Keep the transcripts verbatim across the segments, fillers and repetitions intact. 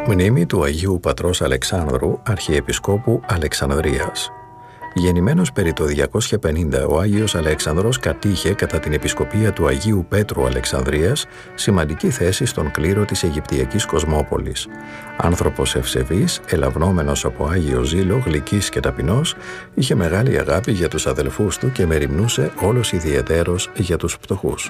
Μνήμη του Αγίου Πατρός Αλεξάνδρου, Αρχιεπισκόπου Αλεξανδρίας. Γεννημένος περί το διακόσια πενήντα, ο Άγιος Αλέξανδρος κατήχε κατά την επισκοπία του Αγίου Πέτρου Αλεξανδρίας σημαντική θέση στον κλήρο της Αιγυπτιακής Κοσμόπολης. Άνθρωπος ευσεβής, ελαβνόμενος από Άγιο Ζήλο, γλυκής και ταπεινός, είχε μεγάλη αγάπη για τους αδελφούς του και μεριμνούσε όλος ιδιαιτέρως για τους πτωχούς.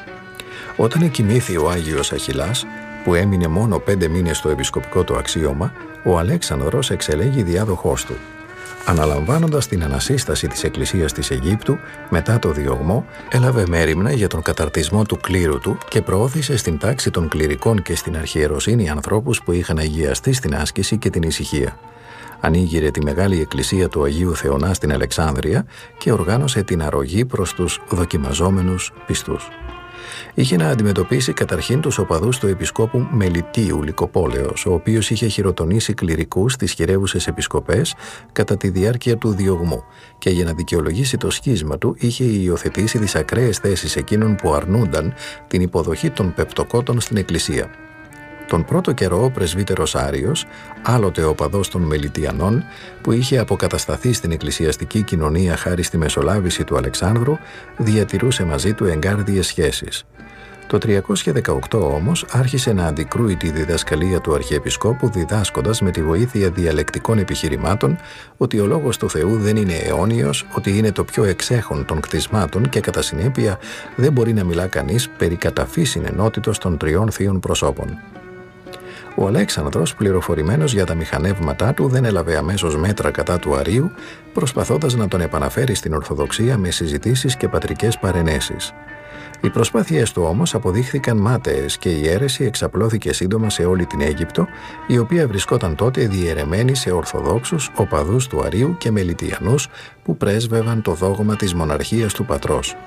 Όταν εκοιμήθη ο Άγιος Αχιλλάς, που έμεινε μόνο πέντε μήνες στο επισκοπικό του αξίωμα, ο Αλέξανδρος εξελέγει διάδοχός του. Αναλαμβάνοντας την ανασύσταση της Εκκλησίας της Αιγύπτου μετά το διωγμό, έλαβε μέριμνα για τον καταρτισμό του κλήρου του και προώθησε στην τάξη των κληρικών και στην αρχιεροσύνη ανθρώπους που είχαν αγιαστεί στην άσκηση και την ησυχία. Ανοίγειρε τη μεγάλη εκκλησία του Αγίου Θεονά στην Αλεξάνδρεια και οργάνωσε την αρρωγή προς τους δοκιμαζόμενους πιστούς. Είχε να αντιμετωπίσει καταρχήν τους οπαδούς του επισκόπου Μελιτίου Λυκοπόλεως, ο οποίος είχε χειροτονήσει κληρικούς στις χειρεύουσες επισκοπές κατά τη διάρκεια του διωγμού και για να δικαιολογήσει το σχίσμα του είχε υιοθετήσει τις ακραίες θέσεις εκείνων που αρνούνταν την υποδοχή των πεπτοκότων στην εκκλησία. Τον πρώτο καιρό ο πρεσβύτερος Άριος, άλλοτε οπαδός των Μελιτιανών, που είχε αποκατασταθεί στην εκκλησιαστική κοινωνία χάρη στη μεσολάβηση του Αλεξάνδρου, διατηρούσε μαζί του εγκάρδιες σχέσεις. Το τριακόσια δεκαοκτώ όμως άρχισε να αντικρούει τη διδασκαλία του Αρχιεπισκόπου, διδάσκοντας με τη βοήθεια διαλεκτικών επιχειρημάτων ότι ο λόγος του Θεού δεν είναι αιώνιος, ότι είναι το πιο εξέχον των κτισμάτων και κατά συνέπεια δεν μπορεί να μιλά κανείς περί καταφύσιν ενότητος των τριών θείων προσώπων. Ο Αλέξανδρος, πληροφορημένος για τα μηχανεύματά του, δεν έλαβε αμέσως μέτρα κατά του Αρείου, προσπαθώντας να τον επαναφέρει στην Ορθοδοξία με συζητήσεις και πατρικές παρενέσεις. Οι προσπάθειές του όμως αποδείχθηκαν μάταιες και η αίρεση εξαπλώθηκε σύντομα σε όλη την Αίγυπτο, η οποία βρισκόταν τότε διαιρεμένη σε Ορθοδόξους, οπαδούς του Αρείου και Μελιτιανούς που πρέσβευαν το δόγμα της μοναρχίας του πατρός.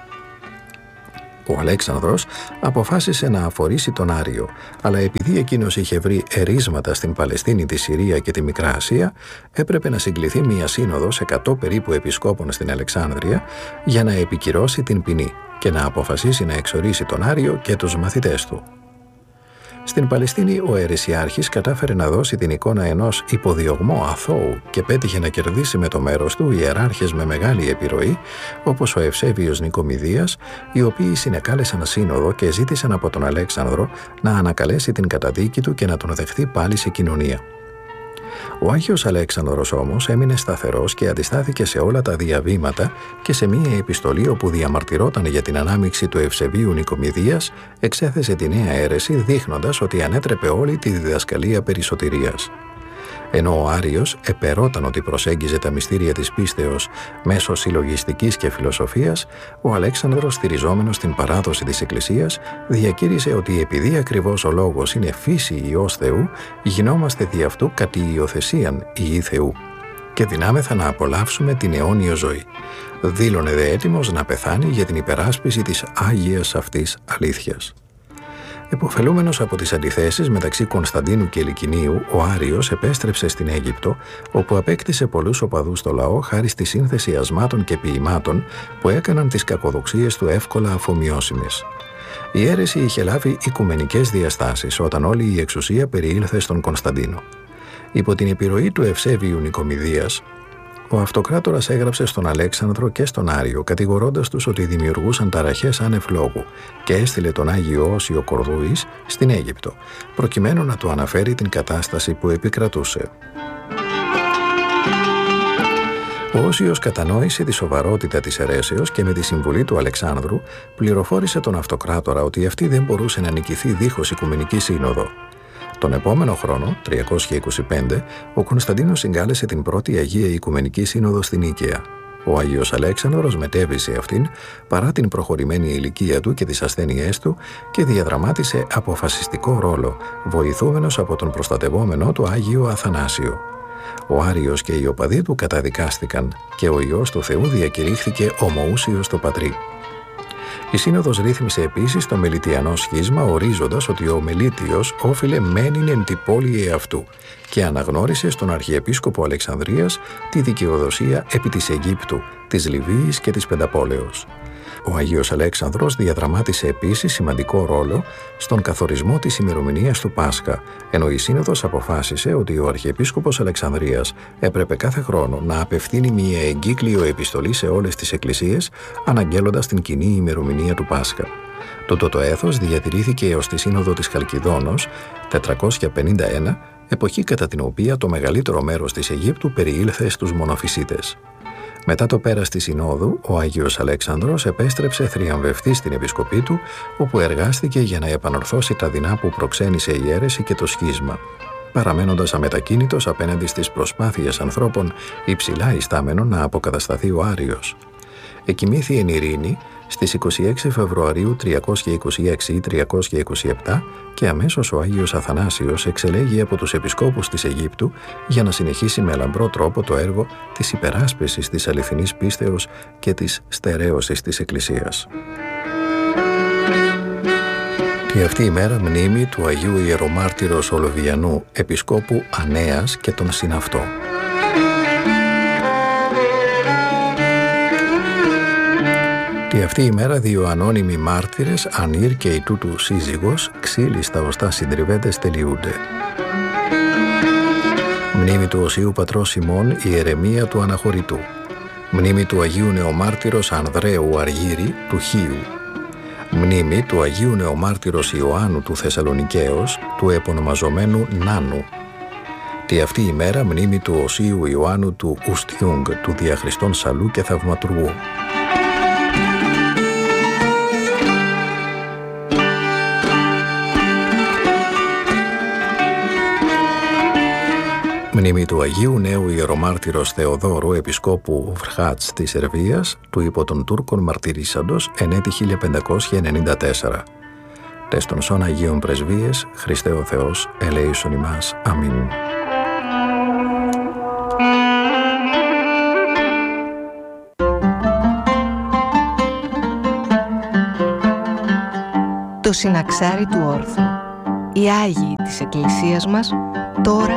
Ο Αλέξανδρος αποφάσισε να αφορήσει τον Άριο, αλλά επειδή εκείνος είχε βρει ερίσματα στην Παλαιστίνη, τη Συρία και τη Μικρά Ασία, έπρεπε να συγκληθεί μια σύνοδος εκατό περίπου επισκόπων στην Αλεξάνδρεια για να επικυρώσει την ποινή και να αποφασίσει να εξορίσει τον Άριο και τους μαθητές του. Στην Παλαιστίνη ο αιρεσιάρχης κατάφερε να δώσει την εικόνα ενός υποδιωγμό αθώου και πέτυχε να κερδίσει με το μέρος του ιεράρχες με μεγάλη επιρροή, όπως ο Ευσέβιος Νικομιδίας, οι οποίοι συνεκάλεσαν σύνοδο και ζήτησαν από τον Αλέξανδρο να ανακαλέσει την καταδίκη του και να τον δεχθεί πάλι σε κοινωνία. Ο Άγιος Αλέξανδρος όμως έμεινε σταθερός και αντιστάθηκε σε όλα τα διαβήματα και σε μία επιστολή όπου διαμαρτυρόταν για την ανάμειξη του Ευσεβίου Νικομιδίας εξέθεσε τη νέα αίρεση δείχνοντας ότι ανέτρεπε όλη τη διδασκαλία περί σωτηρίας. Ενώ ο Άριος επερώταν ότι προσέγγιζε τα μυστήρια της πίστεως μέσω συλλογιστικής και φιλοσοφίας, ο Αλέξανδρος, στηριζόμενος στην παράδοση της Εκκλησίας, διακήρυσε ότι επειδή ακριβώς ο λόγος είναι φύση Υιός Θεού, γινόμαστε δι' αυτού κατ' υιοθεσίαν Υιοί Θεού και δυνάμεθα να απολαύσουμε την αιώνιο ζωή. Δήλωνε δε έτοιμος να πεθάνει για την υπεράσπιση της άγιας αυτής αλήθειας. Εποφελούμενος από τις αντιθέσεις μεταξύ Κωνσταντίνου και Λυκινίου, ο Άριος επέστρεψε στην Αίγυπτο, όπου απέκτησε πολλούς οπαδούς στο λαό χάρη στη σύνθεση ασμάτων και ποιημάτων που έκαναν τις κακοδοξίες του εύκολα αφομοιώσιμες. Η αίρεση είχε λάβει οικουμενικές διαστάσεις όταν όλη η εξουσία περιήλθε στον Κωνσταντίνο. Υπό την επιρροή του Ευσέβιου Νικομιδίας, ο αυτοκράτορας έγραψε στον Αλέξανδρο και στον Άριο, κατηγορώντας τους ότι δημιουργούσαν ταραχές άνευ λόγου και έστειλε τον Άγιο Όσιο Κορδούης στην Αίγυπτο, προκειμένου να του αναφέρει την κατάσταση που επικρατούσε. Ο Όσιος κατανόησε τη σοβαρότητα της αιρέσεως και με τη συμβουλή του Αλεξάνδρου πληροφόρησε τον αυτοκράτορα ότι αυτή δεν μπορούσε να νικηθεί δίχως Οικουμενική Σύνοδο. Τον επόμενο χρόνο, τριακόσια είκοσι πέντε, ο Κωνσταντίνος συγκάλεσε την πρώτη Αγία Οικουμενική Σύνοδο στην Νίκαια. Ο Άγιος Αλέξανδρος μετέβησε αυτήν παρά την προχωρημένη ηλικία του και τις ασθένειές του και διαδραμάτισε αποφασιστικό ρόλο, βοηθούμενος από τον προστατευόμενό του Άγιο Αθανάσιο. Ο Άριος και οι οπαδοί του καταδικάστηκαν και ο Υιός του Θεού διακηρύχθηκε ομοούσιος στο Πατρί. Η Σύνοδος ρύθμισε επίσης το Μελιτιανό σχίσμα, ορίζοντας ότι ο Μελίτιος όφιλε μένειν εν τη πόλη εαυτού και αναγνώρισε στον Αρχιεπίσκοπο Αλεξανδρίας τη δικαιοδοσία επί της Αιγύπτου, της Λιβύης και της Πενταπόλεως. Ο Αγίος Αλέξανδρος διαδραμάτισε επίσης σημαντικό ρόλο στον καθορισμό της ημερομηνίας του Πάσχα, ενώ η Σύνοδος αποφάσισε ότι ο Αρχιεπίσκοπος Αλεξανδρίας έπρεπε κάθε χρόνο να απευθύνει μια εγκύκλιο επιστολή σε όλες τις εκκλησίες, αναγγέλλοντας την κοινή ημερομηνία του Πάσχα. Τούτο το έθος διατηρήθηκε έως τη Σύνοδο της Χαλκιδόνος τετρακόσια πενήντα ένα, εποχή κατά την οποία το μεγαλύτερο μέρος της Αιγύπτου περιήλθε στους μονοφυσίτες. Μετά το πέρας της Συνόδου, ο Άγιος Αλέξανδρος επέστρεψε θριαμβευτής στην επισκοπή του, όπου εργάστηκε για να επανορθώσει τα δεινά που προξένησε η αίρεση και το σχίσμα, παραμένοντας αμετακίνητος απέναντι στις προσπάθειες ανθρώπων υψηλά ιστάμενων να αποκατασταθεί ο Άριος. Εκοιμήθη εν ειρήνη στις είκοσι έξι Φεβρουαρίου τριακόσια είκοσι έξι ή τριακόσια είκοσι επτά και αμέσως ο Άγιος Αθανάσιος εξελέγει από τους επισκόπους της Αιγύπτου για να συνεχίσει με λαμπρό τρόπο το έργο της υπεράσπισης της αληθινής πίστεως και της στερέωσης της Εκκλησίας. Και αυτή η μέρα μνήμη του Αγίου Ιερομάρτυρος Ολογιανού, επισκόπου Ανέας και τον συναυτό. Και αυτή η μέρα δύο ανώνυμοι μάρτυρες, Ανήρ και η τούτου σύζυγος, ξύλοι στα οστά συντριβέντες, τελειούνται. Μνήμη του Οσίου Πατρός Σιμών, ιερεμία του Αναχωρητού. Μνήμη του Αγίου Νεομάρτυρος Ανδρέου Αργύρη, του Χίου. Μνήμη του Αγίου Νεομάρτυρος Ιωάννου του Θεσσαλονικαίος, του επωνομαζομένου Νάνου. Και αυτή η μέρα μνήμη του Οσίου Ιωάννου του Ουστιούγκ, του διαχριστών Σαλού και Θαυματουργού. Μνήμη του Αγίου Νέου Ιερομάρτυρος Θεοδόρου, επισκόπου Βρχάτς της Σερβίας, του υπό των Τούρκων μαρτυρήσαντος εν έτη χίλια πεντακόσια ενενήντα τέσσερα. Τες των σών Αγίων Πρεσβείες, Χριστέ ο Θεός, ελέησον ημάς. Αμήν. Το συναξάρι του όρθρου. Οι Άγιοι της Εκκλησίας μας τώρα